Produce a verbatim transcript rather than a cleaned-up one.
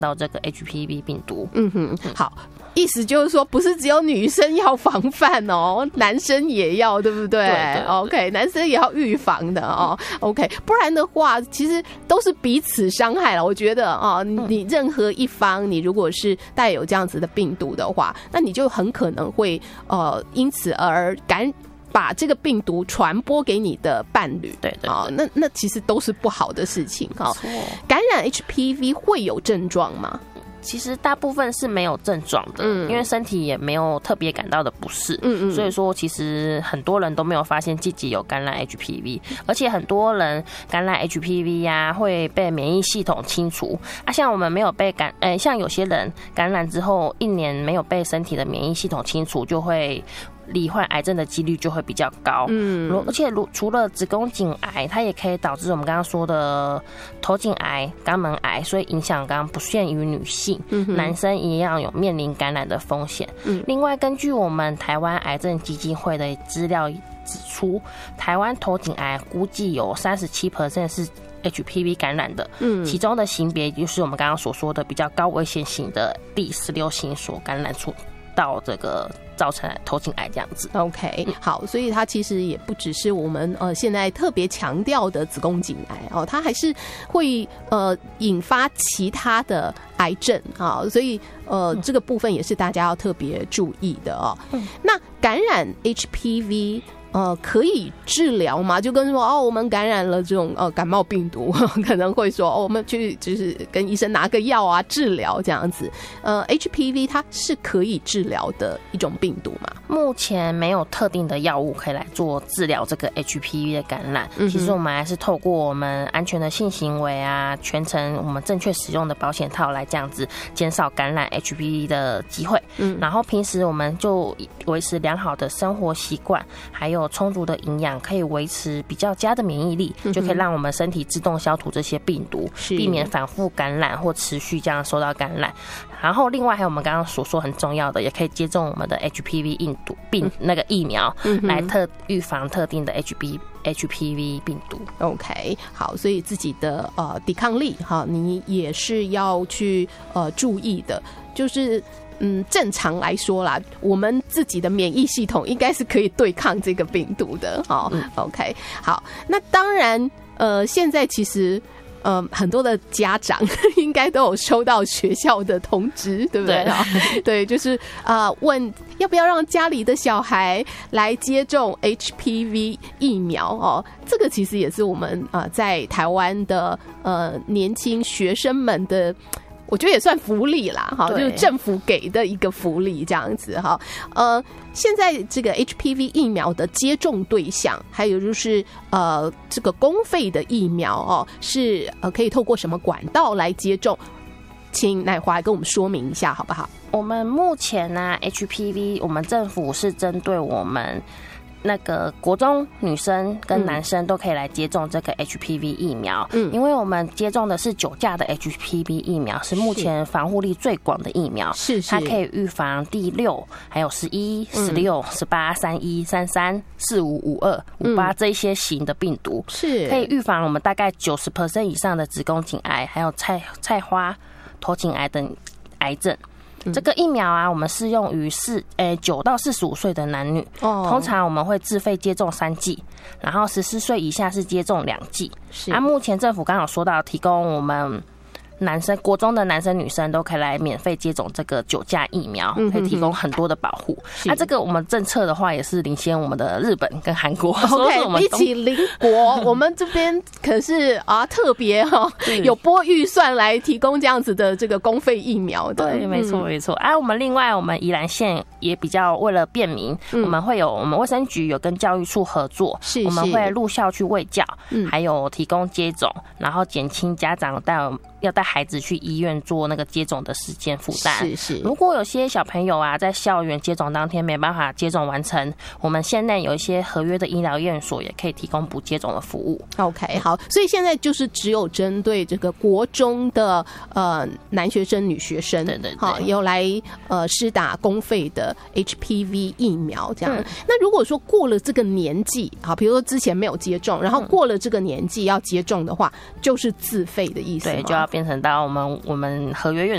到这个 H P V 病毒。 嗯哼，好。意思就是说，不是只有女生要防范哦，男生也要，对不对？ 对对对 OK， 男生也要预防的哦。OK， 不然的话，其实都是彼此伤害了。我觉得哦，你任何一方，你如果是带有这样子的病毒的话，那你就很可能会呃因此而感。把这个病毒传播给你的伴侣， 对对对、 哦、那那其实都是不好的事情哈、哦。感染 H P V 会有症状吗？ 其实大部分是没有症状的、嗯，因为身体也没有特别感到的不适，嗯嗯，所以说其实很多人都没有发现自己有感染 H P V， 而且很多人感染 H P V 呀、啊、会被免疫系统清除啊，像我们没有被感，呃、欸，像有些人感染之后一年没有被身体的免疫系统清除，就会。罹患癌症的几率就会比较高，嗯，而且除了子宫颈癌，它也可以导致我们刚刚说的头颈癌、肛门癌，所以影响刚刚不限于女性，嗯，男生一样有面临感染的风险。嗯，另外根据我们台湾癌症基金会的资料指出，台湾头颈癌估计有 百分之三十七 是H P V 感染的，嗯，其中的型别就是我们刚刚所说的比较高危险型的第十六型所感染出到这个。造成头颈癌这样子 ，OK， 好，所以它其实也不只是我们呃现在特别强调的子宫颈癌哦，它还是会呃引发其他的癌症啊，所以呃这个部分也是大家要特别注意的哦。嗯、那感染 H P V。呃，可以治疗吗？就跟说哦，我们感染了这种呃感冒病毒，可能会说哦，我们去就是跟医生拿个药啊治疗这样子。呃 ，H P V 它是可以治疗的一种病毒吗？ 目前没有特定的药物可以来做治疗这个 H P V 的感染。嗯、其实我们还是透过我们安全的性行为啊，全程我们正确使用的保险套来这样子减少感染 H P V 的机会。嗯，然后平时我们就维持良好的生活习惯，还有充足的营养，可以维持比较佳的免疫力，嗯、就可以让我们身体自动消除这些病毒，避免反复感染或持续这样受到感染。然后另外还有我们刚刚所说很重要的，也可以接种我们的 H P V 病毒病那个疫苗，嗯、来特预防特定的 H P V H P V 病毒。 OK， 好，所以自己的呃抵抗力哈，你也是要去呃注意的，就是嗯，正常来说啦，我们自己的免疫系统应该是可以对抗这个病毒的。好、嗯、，OK， 好，那当然，呃，现在其实。呃，很多的家长应该都有收到学校的通知，对不对？对，对，就是啊、呃，问要不要让家里的小孩来接种 H P V 疫苗哦。这个其实也是我们啊、呃、在台湾的呃年轻学生们的。我觉得也算福利啦，哈，就是政府给的一个福利这样子哈。呃，现在这个 H P V 疫苗的接种对象，还有就是呃这个公费的疫苗哦，是呃可以透过什么管道来接种？请乃华跟我们说明一下好不好？ 我们目前呢、啊、H P V 我们政府是针对我们。那个国中女生跟男生都可以来接种这个 H P V 疫苗，嗯，因为我们接种的是九价的 H P V 疫苗，是目前防护力最广的疫苗，是它可以预防第六、还有十一、十六、十八、三一、三三、四五、五二、五八这一些型的病毒，是可以预防我们大概九十 percent 以上的子宫颈癌，还有菜菜花、头颈癌等癌症。这个疫苗啊，我们适用于四诶九到四十五岁的男女，哦，通常我们会自费接种三剂，然后十四岁以下是接种两剂。是啊，目前政府刚好说到提供我们男生国中的男生女生都可以来免费接种这个九价疫苗，可以提供很多的保护。那、啊、这个我们政策的话也是领先我们的日本跟韩国。 OK， 比起邻国，我们这边可是啊特别哈、哦、有拨预算来提供这样子的这个公费疫苗的。 对，没错没错。啊，我们另外我们宜兰县也比较为了便民，嗯、我们会有我们卫生局有跟教育处合作，是是我们会入校去卫教，嗯、还有提供接种，然后减轻家长带要带孩子去医院做那个接种的时间负担。是是。如果有些小朋友啊，在校园接种当天没办法接种完成，我们县内有一些合约的医疗院所也可以提供补接种的服务。 OK， 好，所以现在就是只有针对这个国中的呃男学生、女学生，对对对，好，有来呃施打公费的 H P V 疫苗这样。嗯、那如果说过了这个年纪，好，比如说之前没有接种，然后过了这个年纪要接种的话，就是自费的意思吗？ 对，就要变成到我们我们合约院